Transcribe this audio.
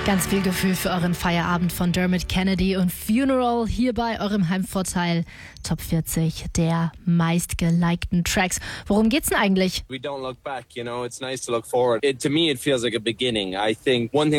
Ganz viel Gefühl für euren Feierabend von Dermot Kennedy und Funeral hier bei eurem Heimvorteil Top 40 der meistgelikten Tracks. Worum geht's denn eigentlich? We don't look back, it's nice to look forward. To me, it feels like a beginning. I think one thing